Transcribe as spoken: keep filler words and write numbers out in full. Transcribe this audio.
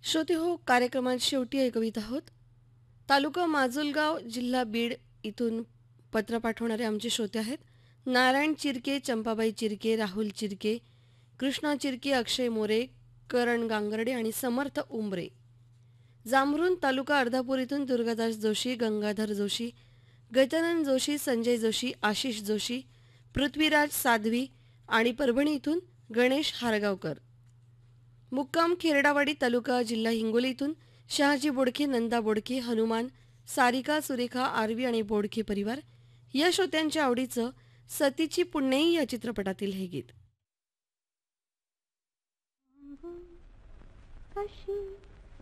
श्रोते हो, कार्यक्रमात शेवटी ऐकवीत आहोत. तालुका माजलगाव, जिल्हा बीड इथून पत्र पाठवणारे आमचे श्रोते आहेत. नारायण चिरके, चंपाबाई चिरके, राहुल चिरके, कृष्णा चिरके, अक्षय मोरे, करण गांगर्डे आणि समर्थ उंबरे. जामरुण तालुका अर्धापूर इथून दुर्गादास जोशी, गंगाधर जोशी, गजानन जोशी, संजय जोशी, आशिष जोशी, पृथ्वीराज साध्वी आणि परभणी इथून गणेश हारगावकर. मुक्काम खेरडावाडी तालुका जिल्हा हिंगोली इथून शहाजी बोडखे, नंदा बोडखे, हनुमान, सारिका, सुरेखा, आरवी आणि बोडखे परिवार. या श्रोत्यांच्या आवडीचं सतीची पुण्यई या चित्रपटातील हे गीत. अशी